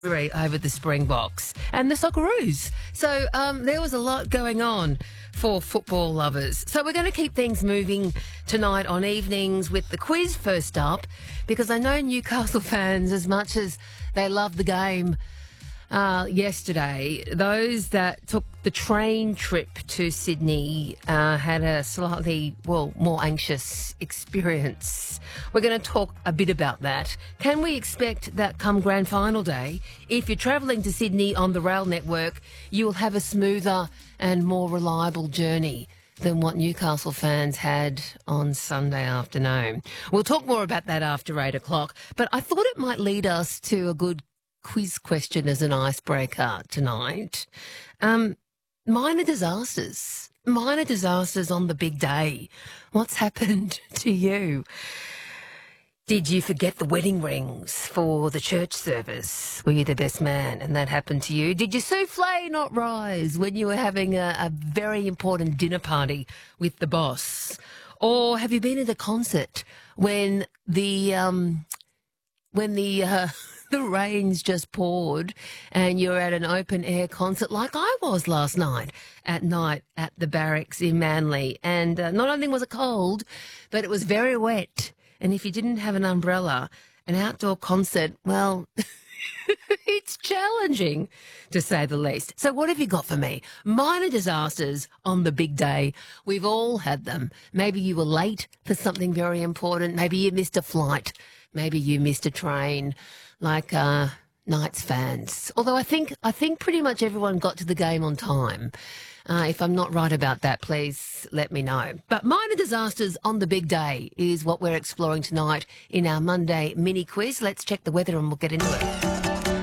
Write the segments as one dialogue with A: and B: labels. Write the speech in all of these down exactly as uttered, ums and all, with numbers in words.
A: Right over the Springboks and the Socceroos. So um, there was a lot going on for football lovers. So we're going to keep things moving tonight on evenings with the quiz first up, because I know Newcastle fans, as much as they love the game uh, yesterday, those that took the train trip to Sydney uh, had a slightly, well, more anxious experience. We're going to talk a bit about that. Can we expect that come grand final day, if you're travelling to Sydney on the rail network, you will have a smoother and more reliable journey than what Newcastle fans had on Sunday afternoon? We'll talk more about that after eight o'clock, but I thought it might lead us to a good quiz question as an icebreaker tonight. Um, minor disasters. Minor disasters on the big day. What's happened to you? Did you forget the wedding rings for the church service? Were you the best man and that happened to you? Did your souffle not rise when you were having a, a very important dinner party with the boss? Or have you been at a concert when the um, when the uh, the rains just poured and you're at an open air concert like I was last night at night at the Barracks in Manly? And uh, not only was it cold, but it was very wet. And if you didn't have an umbrella, an outdoor concert, well, it's challenging, to say the least. So what have you got for me? Minor disasters on the big day. We've all had them. Maybe you were late for something very important. Maybe you missed a flight. Maybe you missed a train, like uh, Knights fans. Although I think I think pretty much everyone got to the game on time. Uh, if I'm not right about that, please let me know. But minor disasters on the big day is what we're exploring tonight in our Monday mini quiz. Let's check the weather and we'll get into it.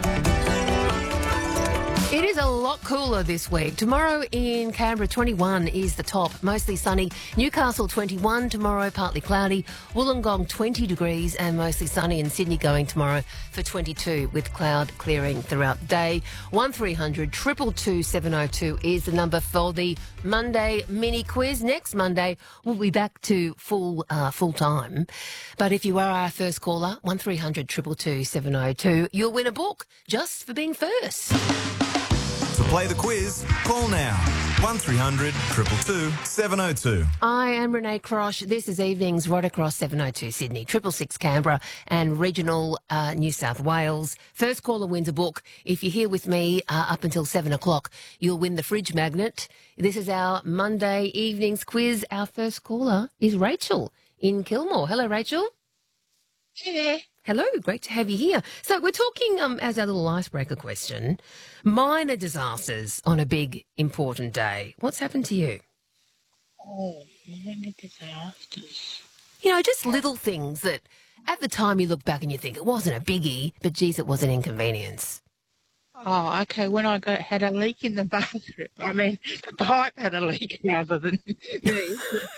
A: It is a lot cooler this week. Tomorrow in Canberra, twenty-one is the top, mostly sunny. Newcastle, twenty-one. Tomorrow, partly cloudy. Wollongong, twenty degrees and mostly sunny. And Sydney going tomorrow for twenty-two with cloud clearing throughout the day. one three hundred two two two seven oh two is the number for the Monday mini quiz. Next Monday, we'll be back to full uh, full time. But if you are our first caller, one three hundred two two two seven oh two, you'll win a book just for being first.
B: To play the quiz, call now. one three hundred two two two seven oh two.
A: I am Renee Crosh. This is Evenings right across seven oh two Sydney, triple six Canberra and regional uh, New South Wales. First caller wins a book. If you're here with me uh, up until seven o'clock, you'll win the fridge magnet. This is our Monday Evenings quiz. Our first caller is Rachel in Kilmore. Hello, Rachel.
C: Hey.
A: Hello, great to have you here. So we're talking, um, as our little icebreaker question, minor disasters on a big, important day. What's happened to you?
C: Oh, minor disasters.
A: You know, just little things that at the time you look back and you think it wasn't a biggie, but geez, it was an inconvenience.
C: Oh, okay. When I got had a leak in the bathroom, I mean, the pipe had a leak rather than me.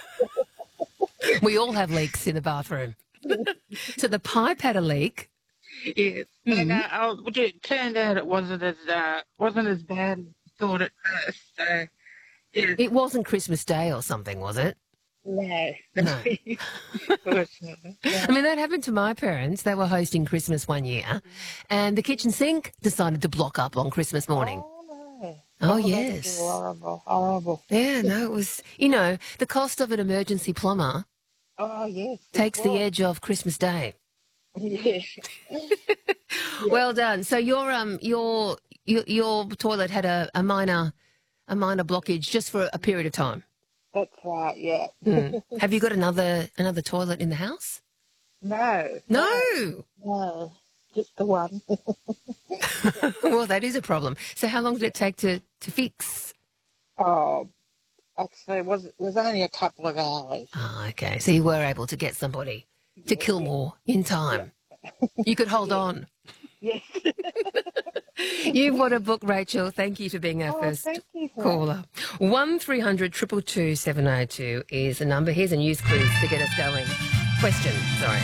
A: We all have leaks in the bathroom. So the pipe had a leak.
C: Yes,
A: Mm-hmm.
C: and uh, I, it turned out it wasn't as uh, wasn't as bad as I thought at first. So, yes.
A: It wasn't Christmas Day or something, was it?
C: No,
A: No.
C: Fortunately, yeah.
A: I mean, that happened to my parents. They were hosting Christmas one year, and the kitchen sink decided to block up on Christmas morning.
C: Oh, no.
A: Oh,
C: that's
A: yes.
C: horrible, horrible.
A: Yeah, no, it was, you know, the cost of an emergency plumber
C: Oh, yes. it
A: takes the
C: was.
A: edge off Christmas Day.
C: Yes.
A: Well done. So your um your your, your toilet had a, a minor a minor blockage just for a period of time.
C: That's right. Yeah.
A: Mm. Have you got another another toilet in the house?
C: No.
A: No.
C: No. Just the one.
A: Well, that is a problem. So how long did it take to, to fix?
C: Oh, actually, it was, it was only a couple of hours.
A: Oh, okay. So you were able to get somebody to Kilmore in time. You could hold on.
C: Yes.
A: You've won a book, Rachel. Thank you for being our
C: Oh,
A: first
C: thank you for
A: caller. one three hundred two two two seven oh two is the number. Here's a news quiz to get us going. Question, sorry.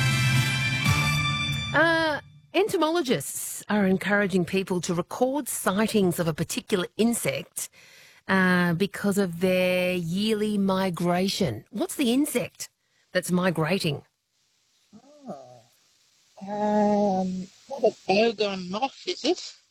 A: Uh, entomologists are encouraging people to record sightings of a particular insect uh, because of their yearly migration. What's the insect that's migrating?
C: Um, not a boggon moth, is it?